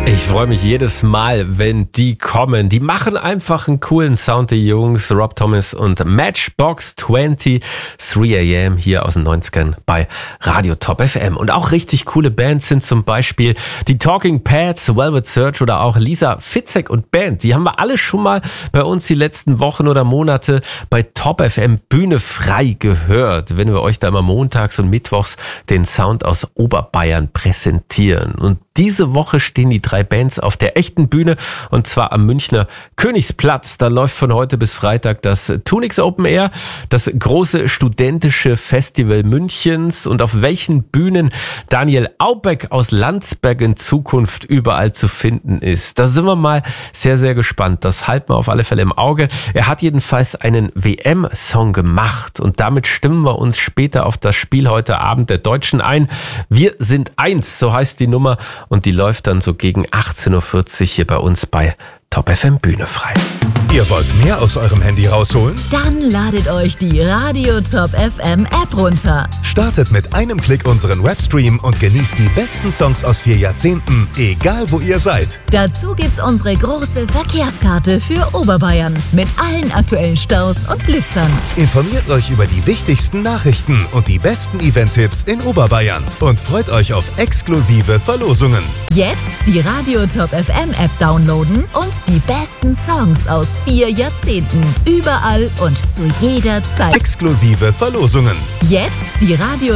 Ich freue mich jedes Mal, wenn die kommen. Die machen einfach einen coolen Sound, die Jungs. Rob Thomas und Matchbox 20, 3 AM hier aus den 90ern bei Radio Top FM. Und auch richtig coole Bands sind zum Beispiel die Talking Pads, Velvet Search oder auch Lisa Fitzek und Band. Die haben wir alle schon mal bei uns die letzten Wochen oder Monate bei Top FM Bühne frei gehört, wenn wir euch da immer montags und mittwochs den Sound aus Oberbayern präsentieren. Und diese Woche stehen die 3 Bands auf der echten Bühne und zwar am Münchner Königsplatz. Da läuft von heute bis Freitag das Tunix Open Air, das große studentische Festival Münchens. Und auf welchen Bühnen Daniel Aubeck aus Landsberg in Zukunft überall zu finden ist, da sind wir mal sehr, sehr gespannt. Das halten wir auf alle Fälle im Auge. Er hat jedenfalls einen WM-Song gemacht und damit stimmen wir uns später auf das Spiel heute Abend der Deutschen ein. Wir sind eins, so heißt die Nummer. Und die läuft dann so gegen 18.40 Uhr hier bei uns bei Top FM Bühne frei. Ihr wollt mehr aus eurem Handy rausholen? Dann ladet euch die Radio Top FM App runter. Startet mit einem Klick unseren Webstream und genießt die besten Songs aus 4 Jahrzehnten, egal wo ihr seid. Dazu gibt's unsere große Verkehrskarte für Oberbayern mit allen aktuellen Staus und Blitzern. Informiert euch über die wichtigsten Nachrichten und die besten Event-Tipps in Oberbayern und freut euch auf exklusive Verlosungen. Jetzt die Radio Top FM App downloaden und die besten Songs aus 4 Jahrzehnten. Überall und zu jeder Zeit. Exklusive Verlosungen. Jetzt die Radio